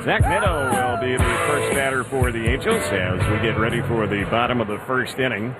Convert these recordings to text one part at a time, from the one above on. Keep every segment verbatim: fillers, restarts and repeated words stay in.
Zach Neto will be the first batter for the Angels as we get ready for the bottom of the first inning.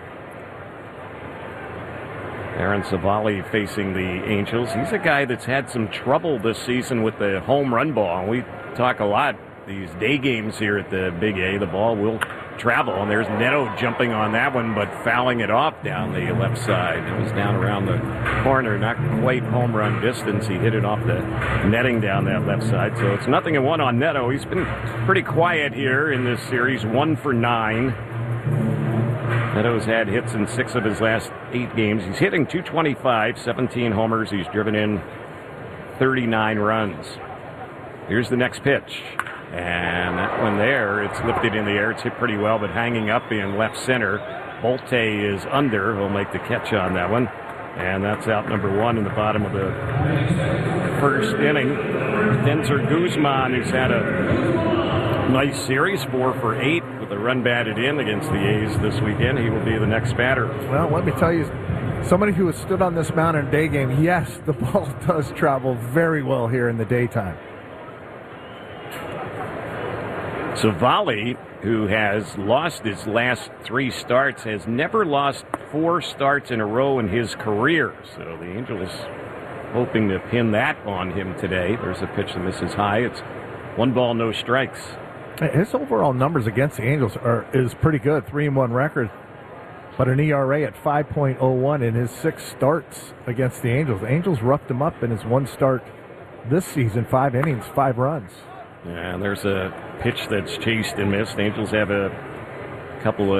Aaron Civale facing the Angels. He's a guy that's had some trouble this season with the home run ball. We talk a lot these day games here at the Big A. The ball will travel, and there's Neto jumping on that one, but fouling it off down the left side. It was down around the corner, not quite home run distance. He hit it off the netting down that left side. So it's nothing and one on Neto. He's been pretty quiet here in this series, one for nine. Neto's had hits in six of his last eight games. He's hitting two twenty-five, seventeen homers. He's driven in thirty-nine runs. Here's the next pitch. And that one there, it's lifted in the air. It's hit pretty well, but hanging up in left center. Bolte is under. He'll make the catch on that one. And that's out number one in the bottom of the first inning. Denzer Guzman, who's had a nice series, four for eight with a run batted in against the A's this weekend. He will be the next batter. Well, let me tell you, somebody who has stood on this mound in a day game, yes, the ball does travel very well here in the daytime. Civale, who has lost his last three starts, has never lost four starts in a row in his career. So the Angels hoping to pin that on him today. There's a pitch that misses high. It's one ball, no strikes. His overall numbers against the Angels are is pretty good, three and one record, but an E R A at five point oh one in his six starts against the Angels. The Angels roughed him up in his one start this season, five innings, five runs. And there's a pitch that's chased and missed. Angels have a couple of